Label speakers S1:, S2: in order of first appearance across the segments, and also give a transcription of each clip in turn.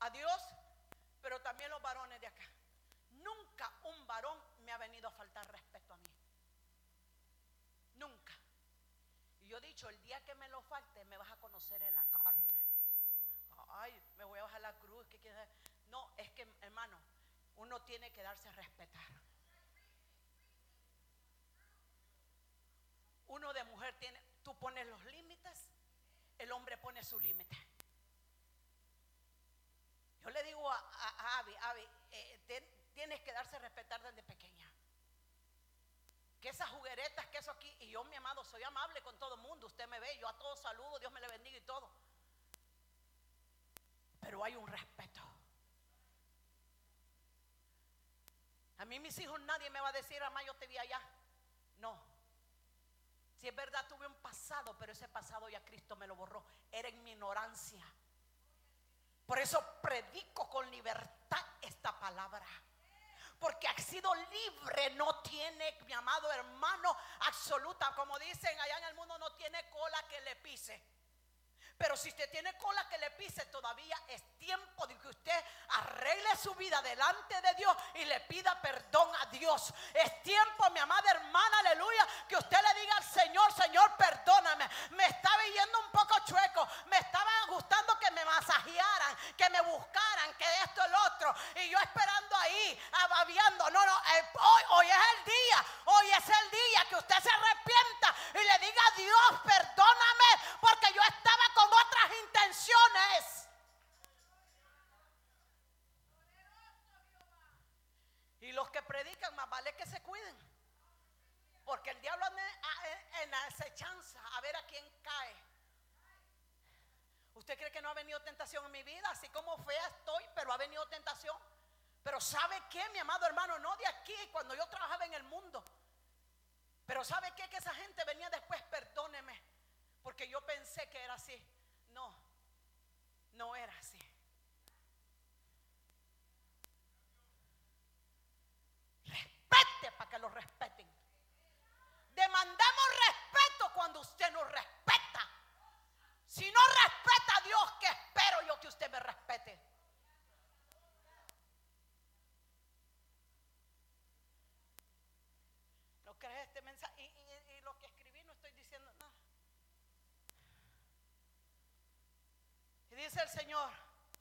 S1: a Dios, pero también los varones de acá. Nunca un varón me ha venido a faltar respeto a mí. Nunca. Y yo he dicho, el día que me lo falte, me vas a conocer en la carne. Ay, me voy a bajar la cruz. ¿Qué quieres? No, es que, hermano, uno tiene que darse a respetar. Uno de mujer tiene, tú pones los límites, el hombre pone su límite. Yo le digo a Abby, tienes que darse a respetar desde pequeña. Que esas jugueretas, que eso aquí, y yo, mi amado, soy amable con todo el mundo. Usted me ve, yo a todos saludo, Dios me le bendiga y todo. Pero hay un respeto. A mí mis hijos nadie me va a decir, mamá, yo te vi allá. No. Si es verdad, tuve un pasado, pero ese pasado ya Cristo me lo borró. Era en mi ignorancia. Por eso predico con libertad esta palabra. Porque ha sido libre, no tiene, mi amado hermano, absoluta. Como dicen allá en el mundo, no tiene cola que le pise. Pero si usted tiene cola que le pise, todavía es tiempo de que usted arregle su vida delante de Dios y le pida perdón a Dios. Es tiempo, mi amada hermana, aleluya, que usted le diga al Señor, Señor, perdóname. Me estaba yendo un poco chueco, me estaba gustando que me masajearan, que me buscaran, que esto, el otro. Y yo esperando ahí, ababiando. No, hoy es el día. Hoy es el día que usted se arrepienta y le diga a Dios, perdóname, porque yo estaba con otras intenciones. Y los que predican, más vale que se cuiden, porque el diablo anda en acechanza a ver a quién cae. ¿Usted cree que no ha venido tentación en mi vida? Así como fea estoy, pero ha venido tentación. Pero ¿sabe qué, mi amado hermano? No de aquí, cuando yo trabajaba en el mundo. Pero ¿sabe qué? Que esa gente venía después, perdóneme, porque yo pensé que era así. No era así. Respete para que lo respeten. Demandamos respeto cuando usted nos respeta. Si no respeta a Dios, ¿qué espero yo que usted me respete? ¿No crees este mensaje? Y lo que escribí no estoy diciendo nada. Y dice el Señor,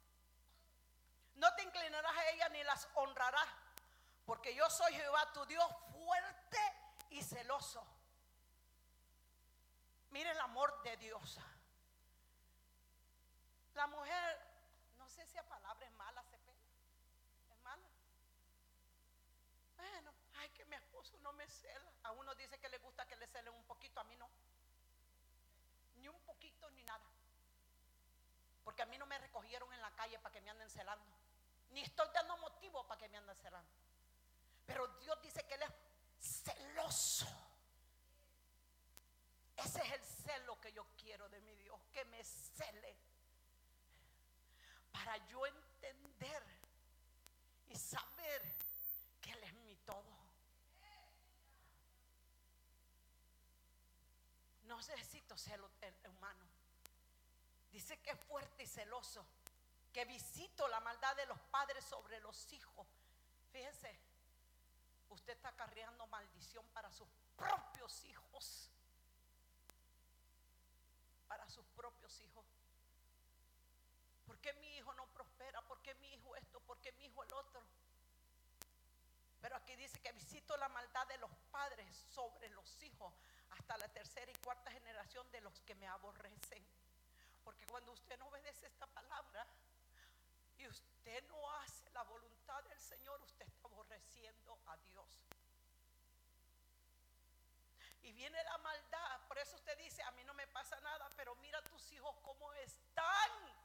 S1: no te inclinarás a ellas ni las honrarás, porque yo soy Jehová tu Dios, fuerte y celoso. Mire el amor de Dios. La mujer, no sé si la palabra es mala, se pela. ¿Es mala? Bueno, ay, que mi esposo no me cela. A uno dice que le gusta que le celen un poquito, a mí no. Ni un poquito ni nada. Porque a mí no me recogieron en la calle para que me anden celando. Ni estoy dando motivo para que me anden celando. Pero Dios dice que Él es celoso. Ese es el celo que yo quiero de mi Dios, que me cele. Para yo entender y saber que Él es mi todo. No necesito celo humano. Dice que es fuerte y celoso, que visito la maldad de los padres sobre los hijos. Fíjense, usted está acarreando maldición para sus propios hijos. Para sus propios hijos. ¿Por qué mi hijo no prospera? ¿Por qué mi hijo esto? ¿Por qué mi hijo el otro? Pero aquí dice que visito la maldad de los padres sobre los hijos, hasta la tercera y cuarta generación de los que me aborrecen. Porque cuando usted no obedece esta palabra y usted no hace la voluntad del Señor, usted está aborreciendo a Dios. Y viene la maldad. Por eso usted dice, a mí no me pasa nada, pero mira tus hijos cómo están.